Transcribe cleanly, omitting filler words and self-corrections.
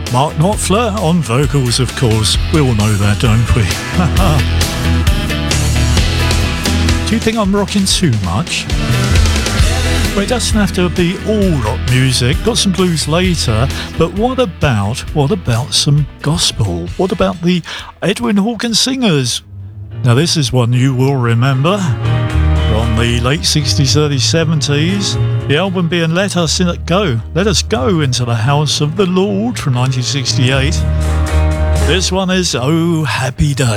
Mark Knopfler on vocals, of course. We all know that, don't we? Do you think I'm rocking too much? Well, it doesn't have to be all rock music. Got some blues later, but what about some gospel? What about the Edwin Hawkins Singers? Now this is one you will remember from the late 60s, early 70s. The album being Let Us Go into the House of the Lord from 1968. This one is Oh Happy Day.